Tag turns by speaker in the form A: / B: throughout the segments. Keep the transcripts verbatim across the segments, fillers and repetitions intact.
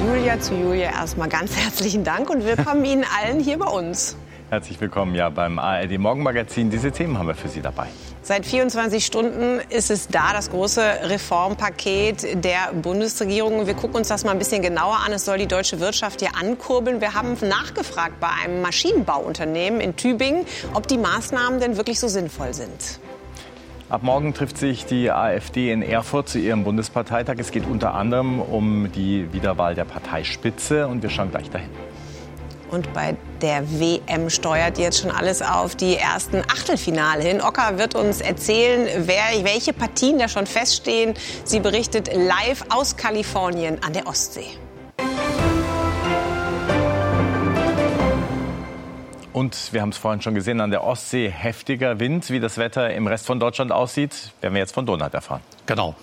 A: Julia. Zu Julia erstmal ganz herzlichen Dank und willkommen Ihnen allen hier bei uns.
B: Herzlich willkommen ja beim A R D-Morgenmagazin. Diese Themen haben wir für Sie dabei.
A: Seit vierundzwanzig Stunden ist es da, das große Reformpaket der Bundesregierung. Wir gucken uns das mal ein bisschen genauer an. Es soll die deutsche Wirtschaft hier ankurbeln. Wir haben nachgefragt bei einem Maschinenbauunternehmen in Tübingen, ob die Maßnahmen denn wirklich so sinnvoll sind.
B: Ab morgen trifft sich die AfD in Erfurt zu ihrem Bundesparteitag. Es geht unter anderem um die Wiederwahl der Parteispitze und wir schauen gleich dahin.
A: Und bei der W M steuert jetzt schon alles auf die ersten Achtelfinale hin. Ocker wird uns erzählen, wer, welche Partien da schon feststehen. Sie berichtet live aus Kalifornien an der Ostsee.
B: Und wir haben es vorhin schon gesehen, an der Ostsee heftiger Wind. Wie das Wetter im Rest von Deutschland aussieht, werden wir jetzt von Donat erfahren.
C: Genau.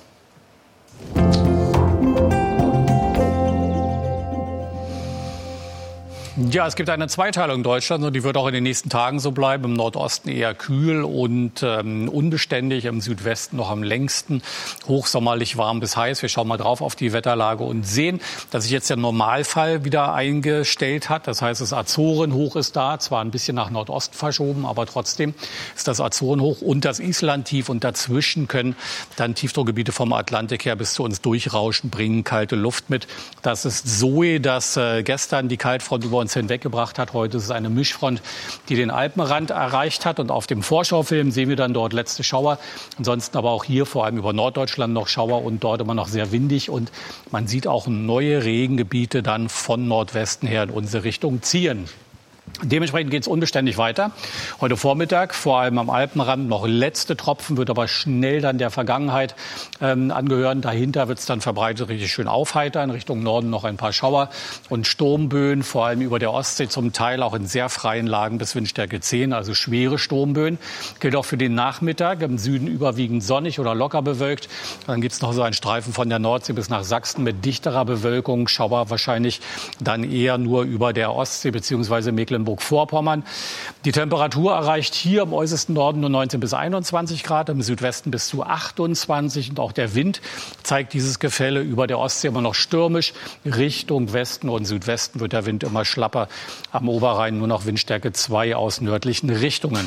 C: Ja, es gibt eine Zweiteilung in Deutschland und die wird auch in den nächsten Tagen so bleiben. Im Nordosten eher kühl und ähm, unbeständig, im Südwesten noch am längsten hochsommerlich warm bis heiß. Wir schauen mal drauf auf die Wetterlage und sehen, dass sich jetzt der Normalfall wieder eingestellt hat. Das heißt, das Azorenhoch ist da, zwar ein bisschen nach Nordosten verschoben, aber trotzdem ist das Azorenhoch und das Islandtief und dazwischen können dann Tiefdruckgebiete vom Atlantik her bis zu uns durchrauschen, bringen kalte Luft mit. Das ist Zoe, das äh, gestern die Kaltfront über uns hinweggebracht hat. Heute ist es eine Mischfront, die den Alpenrand erreicht hat. Und auf dem Vorschaufilm sehen wir dann dort letzte Schauer. Ansonsten aber auch hier vor allem über Norddeutschland noch Schauer und dort immer noch sehr windig. Und man sieht auch neue Regengebiete dann von Nordwesten her in unsere Richtung ziehen. Dementsprechend geht es unbeständig weiter. Heute Vormittag, vor allem am Alpenrand, noch letzte Tropfen, wird aber schnell dann der Vergangenheit ähm, angehören. Dahinter wird es dann verbreitet richtig schön aufheitern. Richtung Norden noch ein paar Schauer und Sturmböen, vor allem über der Ostsee, zum Teil auch in sehr freien Lagen bis Windstärke zehn, also schwere Sturmböen. Gilt auch für den Nachmittag, im Süden überwiegend sonnig oder locker bewölkt. Dann gibt es noch so einen Streifen von der Nordsee bis nach Sachsen mit dichterer Bewölkung. Schauer wahrscheinlich dann eher nur über der Ostsee bzw. Mecklenburg-Vorpommern. Die Temperatur erreicht hier im äußersten Norden nur neunzehn bis einundzwanzig Grad, im Südwesten bis zu achtundzwanzig. Und auch der Wind zeigt dieses Gefälle über der Ostsee immer noch stürmisch. Richtung Westen und Südwesten wird der Wind immer schlapper. Am Oberrhein nur noch Windstärke zwei aus nördlichen Richtungen.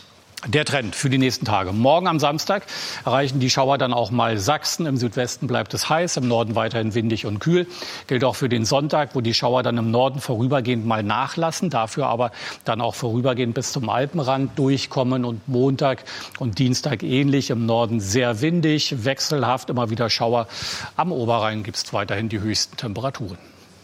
C: Der Trend für die nächsten Tage. Morgen am Samstag erreichen die Schauer dann auch mal Sachsen. Im Südwesten bleibt es heiß, im Norden weiterhin windig und kühl. Gilt auch für den Sonntag, wo die Schauer dann im Norden vorübergehend mal nachlassen, dafür aber dann auch vorübergehend bis zum Alpenrand durchkommen. Und Montag und Dienstag ähnlich, im Norden sehr windig, wechselhaft, immer wieder Schauer. Am Oberrhein gibt es weiterhin die höchsten Temperaturen.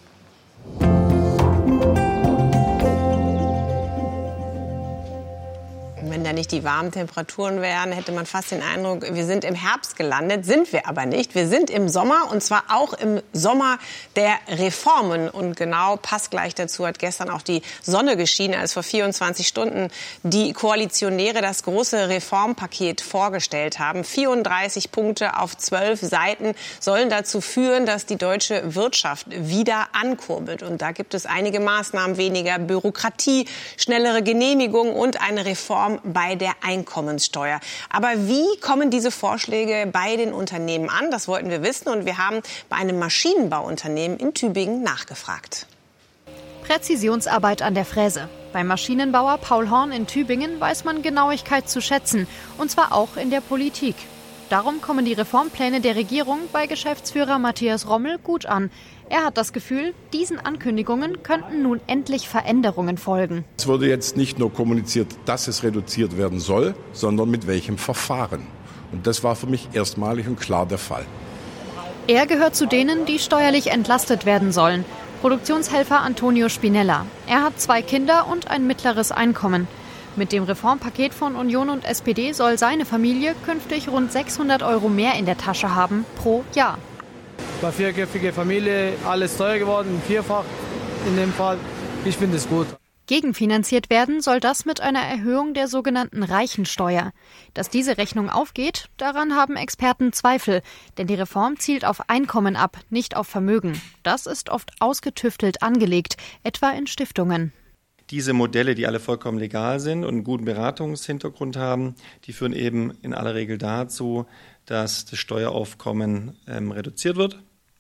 A: Wenn da nicht die warmen Temperaturen wären, hätte man fast den Eindruck, wir sind im Herbst gelandet. Sind wir aber nicht. Wir sind im Sommer und zwar auch im Sommer der Reformen. Und genau passgleich dazu hat gestern auch die Sonne geschienen, als vor vierundzwanzig Stunden die Koalitionäre das große Reformpaket vorgestellt haben. vierunddreißig Punkte auf zwölf Seiten sollen dazu führen, dass die deutsche Wirtschaft wieder ankurbelt. Und da gibt es einige Maßnahmen, weniger Bürokratie, schnellere Genehmigung und eine Reform bei der Einkommenssteuer. Aber wie kommen diese Vorschläge bei den Unternehmen an? Das wollten wir wissen und wir haben bei einem Maschinenbauunternehmen in Tübingen nachgefragt.
D: Präzisionsarbeit an der Fräse. Beim Maschinenbauer Paul Horn in Tübingen weiß man Genauigkeit zu schätzen, und zwar auch in der Politik. Darum kommen die Reformpläne der Regierung bei Geschäftsführer Matthias Rommel gut an. Er hat das Gefühl, diesen Ankündigungen könnten nun endlich Veränderungen folgen.
E: Es wurde jetzt nicht nur kommuniziert, dass es reduziert werden soll, sondern mit welchem Verfahren. Und das war für mich erstmalig und klar der Fall.
D: Er gehört zu denen, die steuerlich entlastet werden sollen. Produktionshelfer Antonio Spinella. Er hat zwei Kinder und ein mittleres Einkommen. Mit dem Reformpaket von Union und S P D soll seine Familie künftig rund sechshundert Euro mehr in der Tasche haben pro Jahr.
F: Bei vierköpfiger Familie alles teuer geworden, vierfach in dem Fall. Ich finde es gut.
D: Gegenfinanziert werden soll das mit einer Erhöhung der sogenannten Reichensteuer. Dass diese Rechnung aufgeht, daran haben Experten Zweifel. Denn die Reform zielt auf Einkommen ab, nicht auf Vermögen. Das ist oft ausgetüftelt angelegt, etwa in Stiftungen.
G: Diese Modelle, die alle vollkommen legal sind und einen guten Beratungshintergrund haben, die führen eben in aller Regel dazu, dass das Steueraufkommen ähm, reduziert wird.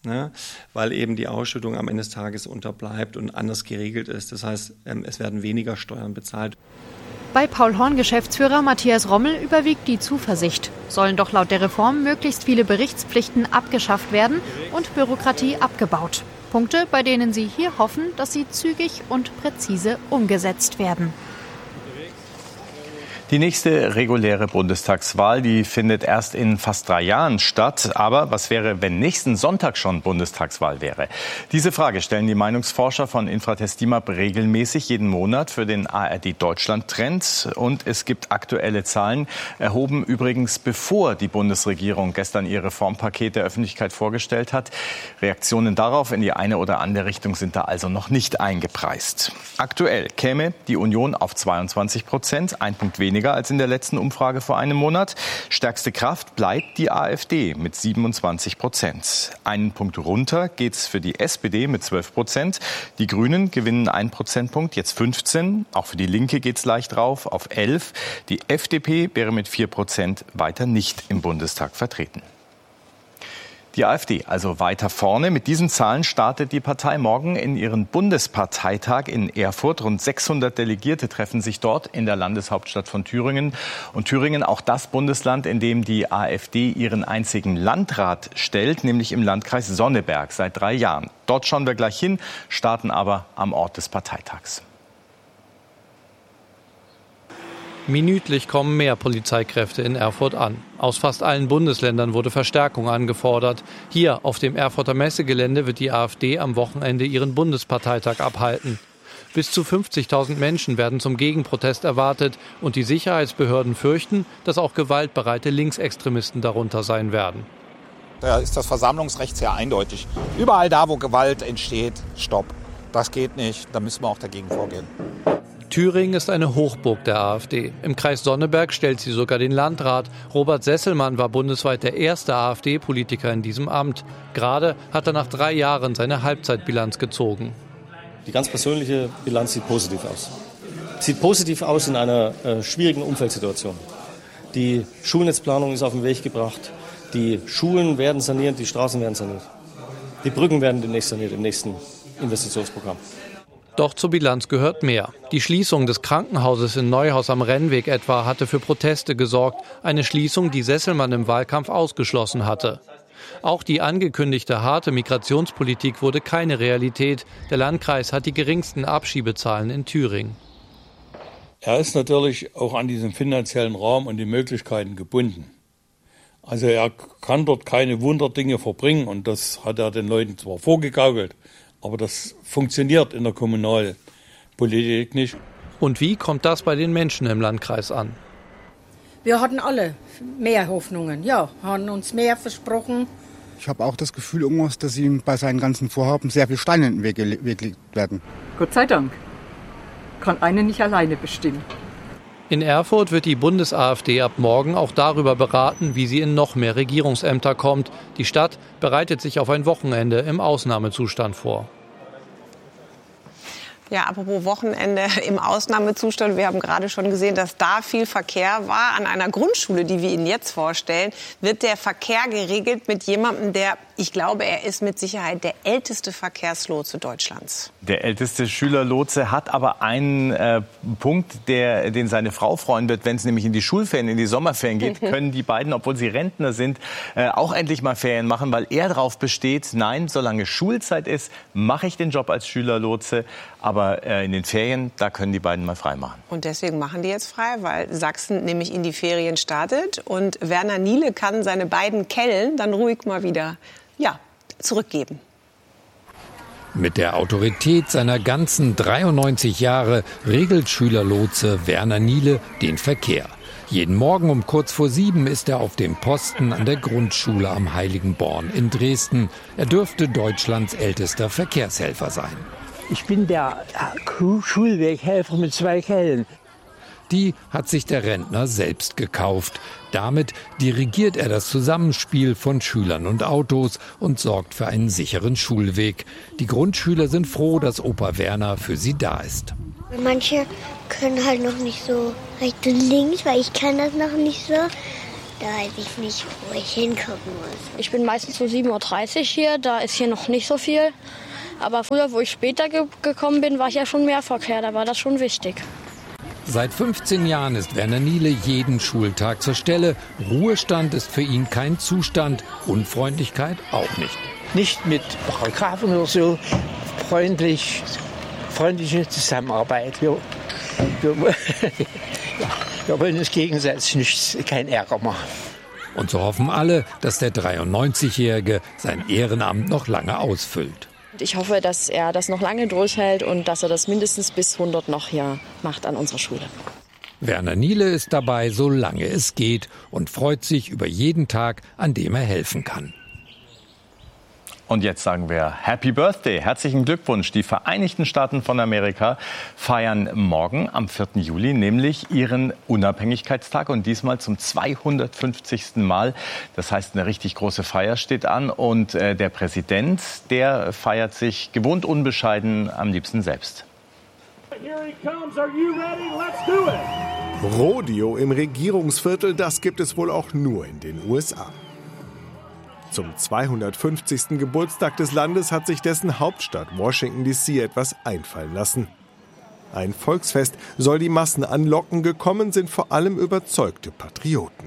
G: ne? Weil eben die Ausschüttung am Ende des Tages unterbleibt und anders geregelt ist. Das heißt, es werden weniger Steuern bezahlt.
D: Bei Paul Horn-Geschäftsführer Matthias Rommel überwiegt die Zuversicht. Sollen doch laut der Reform möglichst viele Berichtspflichten abgeschafft werden und Bürokratie abgebaut. Punkte, bei denen sie hier hoffen, dass sie zügig und präzise umgesetzt werden.
B: Die nächste reguläre Bundestagswahl, die findet erst in fast drei Jahren statt. Aber was wäre, wenn nächsten Sonntag schon Bundestagswahl wäre? Diese Frage stellen die Meinungsforscher von Infratest DIMAP regelmäßig jeden Monat für den A R D-Deutschland-Trend. Und es gibt aktuelle Zahlen, erhoben übrigens bevor die Bundesregierung gestern ihr Reformpaket der Öffentlichkeit vorgestellt hat. Reaktionen darauf in die eine oder andere Richtung sind da also noch nicht eingepreist. Aktuell käme die Union auf zweiundzwanzig Prozent, ein Punkt weniger als in der letzten Umfrage vor einem Monat. Stärkste Kraft bleibt die AfD mit siebenundzwanzig Prozent. Einen Punkt runter geht's für die S P D mit zwölf Prozent. Die Grünen gewinnen einen Prozentpunkt, jetzt fünfzehn. Auch für die Linke geht's leicht rauf auf elf. Die F D P wäre mit vier Prozent weiter nicht im Bundestag vertreten. Die AfD also weiter vorne. Mit diesen Zahlen startet die Partei morgen in ihren Bundesparteitag in Erfurt. Rund sechshundert Delegierte treffen sich dort in der Landeshauptstadt von Thüringen. Und Thüringen auch das Bundesland, in dem die AfD ihren einzigen Landrat stellt, nämlich im Landkreis Sonneberg seit drei Jahren. Dort schauen wir gleich hin, starten aber am Ort des Parteitags.
H: Minütlich kommen mehr Polizeikräfte in Erfurt an. Aus fast allen Bundesländern wurde Verstärkung angefordert. Hier auf dem Erfurter Messegelände wird die AfD am Wochenende ihren Bundesparteitag abhalten. Bis zu fünfzigtausend Menschen werden zum Gegenprotest erwartet. Und die Sicherheitsbehörden fürchten, dass auch gewaltbereite Linksextremisten darunter sein werden.
I: Da ist das Versammlungsrecht sehr eindeutig. Überall da, wo Gewalt entsteht, stopp. Das geht nicht, da müssen wir auch dagegen vorgehen.
H: Thüringen ist eine Hochburg der AfD. Im Kreis Sonneberg stellt sie sogar den Landrat. Robert Sesselmann war bundesweit der erste AfD-Politiker in diesem Amt. Gerade hat er nach drei Jahren seine Halbzeitbilanz gezogen.
J: Die ganz persönliche Bilanz sieht positiv aus. Sieht positiv aus in einer äh, schwierigen Umfeldsituation. Die Schulnetzplanung ist auf den Weg gebracht. Die Schulen werden saniert, die Straßen werden saniert. Die Brücken werden demnächst saniert im nächsten Investitionsprogramm.
H: Doch zur Bilanz gehört mehr. Die Schließung des Krankenhauses in Neuhaus am Rennweg etwa hatte für Proteste gesorgt. Eine Schließung, die Sesselmann im Wahlkampf ausgeschlossen hatte. Auch die angekündigte harte Migrationspolitik wurde keine Realität. Der Landkreis hat die geringsten Abschiebezahlen in Thüringen.
K: Er ist natürlich auch an diesen finanziellen Rahmen und die Möglichkeiten gebunden. Also er kann dort keine Wunderdinge verbringen und das hat er den Leuten zwar vorgegaukelt, aber das funktioniert in der Kommunalpolitik nicht.
H: Und wie kommt das bei den Menschen im Landkreis an?
L: Wir hatten alle mehr Hoffnungen, ja, haben uns mehr versprochen.
M: Ich habe auch das Gefühl, irgendwas, dass ihm bei seinen ganzen Vorhaben sehr viel Steine in den Weg gelegt werden.
N: Gott sei Dank. Kann einer nicht alleine bestimmen.
H: In Erfurt wird die Bundes-AfD ab morgen auch darüber beraten, wie sie in noch mehr Regierungsämter kommt. Die Stadt bereitet sich auf ein Wochenende im Ausnahmezustand vor.
A: Ja, apropos Wochenende im Ausnahmezustand. Wir haben gerade schon gesehen, dass da viel Verkehr war. An einer Grundschule, die wir Ihnen jetzt vorstellen, wird der Verkehr geregelt mit jemandem, der, ich glaube, er ist mit Sicherheit der älteste Verkehrslotse Deutschlands.
B: Der älteste Schülerlotse hat aber einen äh, Punkt, der, den seine Frau freuen wird, wenn es nämlich in die Schulferien, in die Sommerferien geht, können die beiden, obwohl sie Rentner sind, äh, auch endlich mal Ferien machen, weil er darauf besteht, nein, solange Schulzeit ist, mache ich den Job als Schülerlotse, aber in den Ferien, da können die beiden mal frei machen.
A: Und deswegen machen die jetzt frei, weil Sachsen nämlich in die Ferien startet. Und Werner Niele kann seine beiden Kellen dann ruhig mal wieder, ja, zurückgeben.
O: Mit der Autorität seiner ganzen dreiundneunzig Jahre regelt Schülerlotse Werner Niele den Verkehr. Jeden Morgen um kurz vor sieben ist er auf dem Posten an der Grundschule am Heiligenborn in Dresden. Er dürfte Deutschlands ältester Verkehrshelfer sein.
P: Ich bin der Schulweghelfer mit zwei Kellen.
O: Die hat sich der Rentner selbst gekauft. Damit dirigiert er das Zusammenspiel von Schülern und Autos und sorgt für einen sicheren Schulweg. Die Grundschüler sind froh, dass Opa Werner für sie da ist.
Q: Manche können halt noch nicht so rechts und links, weil ich kann das noch nicht so. Da weiß ich nicht, wo ich hingucken muss.
R: Ich bin meistens um sieben Uhr dreißig hier, da ist hier noch nicht so viel. Aber früher, wo ich später ge- gekommen bin, war ja schon mehr Verkehr, da war das schon wichtig.
O: Seit fünfzehn Jahren ist Werner Niele jeden Schultag zur Stelle. Ruhestand ist für ihn kein Zustand, Unfreundlichkeit auch nicht.
P: Nicht mit Paragraphen oder so, freundlich, freundliche Zusammenarbeit. Wir, wir, ja, wir wollen uns gegenseitig nichts, kein Ärger machen.
O: Und so hoffen alle, dass der dreiundneunzigjährige sein Ehrenamt noch lange ausfüllt.
S: Ich hoffe, dass er das noch lange durchhält und dass er das mindestens bis hundert noch hier macht an unserer Schule.
O: Werner Niele ist dabei, solange es geht, und freut sich über jeden Tag, an dem er helfen kann.
B: Und jetzt sagen wir Happy Birthday, herzlichen Glückwunsch. Die Vereinigten Staaten von Amerika feiern morgen am vierten Juli nämlich ihren Unabhängigkeitstag und diesmal zum zweihundertfünfzigsten Mal. Das heißt, eine richtig große Feier steht an und äh, der Präsident, der feiert sich gewohnt unbescheiden am liebsten selbst.
T: Rodeo im Regierungsviertel, das gibt es wohl auch nur in den U S A. Zum zweihundertfünfzigsten Geburtstag des Landes hat sich dessen Hauptstadt Washington D C etwas einfallen lassen. Ein Volksfest soll die Massen anlocken, gekommen sind vor allem überzeugte Patrioten.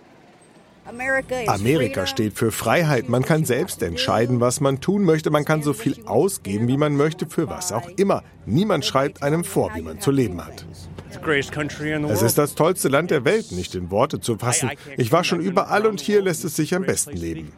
T: Amerika steht für Freiheit, man kann selbst entscheiden, was man tun möchte, man kann so viel ausgeben, wie man möchte, für was auch immer. Niemand schreibt einem vor, wie man zu leben hat. Es ist das tollste Land der Welt, nicht in Worte zu fassen. Ich war schon überall und hier lässt es sich am besten leben.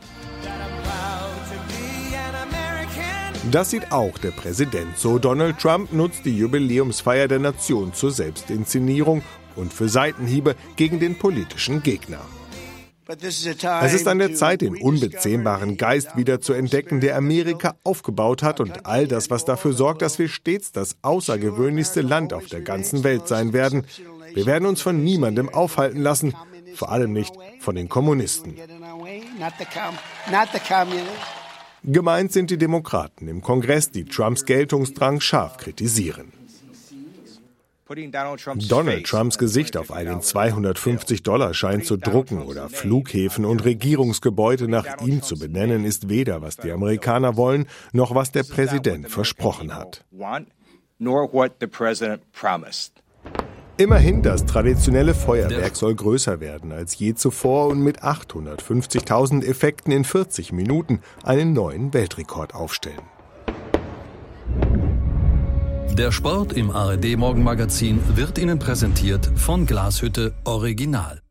T: Das sieht auch der Präsident so. Donald Trump nutzt die Jubiläumsfeier der Nation zur Selbstinszenierung und für Seitenhiebe gegen den politischen Gegner. Es ist an der Zeit, den unbezähmbaren Geist wieder zu entdecken, der Amerika aufgebaut hat und all das, was dafür sorgt, dass wir stets das außergewöhnlichste Land auf der ganzen Welt sein werden. Wir werden uns von niemandem aufhalten lassen, vor allem nicht von den Kommunisten. Gemeint sind die Demokraten im Kongress, die Trumps Geltungsdrang scharf kritisieren. Donald Trumps Gesicht auf einen zweihundertfünfzig-Dollar-Schein zu drucken oder Flughäfen und Regierungsgebäude nach ihm zu benennen, ist weder, was die Amerikaner wollen, noch was der Präsident versprochen hat. Immerhin, das traditionelle Feuerwerk soll größer werden als je zuvor und mit achthundertfünfzigtausend Effekten in vierzig Minuten einen neuen Weltrekord aufstellen.
U: Der Sport im A R D Morgenmagazin wird Ihnen präsentiert von Glashütte Original.